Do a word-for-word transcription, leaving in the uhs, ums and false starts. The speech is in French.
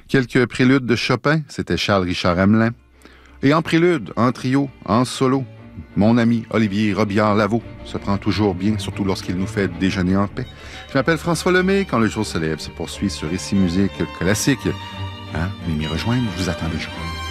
Quelques préludes de Chopin, c'était Charles-Richard Hamelin. Et en prélude, en trio, en solo, mon ami Olivier Robillard-Lavaux se prend toujours bien, surtout lorsqu'il nous fait déjeuner en paix. Je m'appelle François Lemay. Quand le jour se lève se poursuit sur Ici Musique Classique. Hein? Venez m'y rejoindre, je vous attends déjà.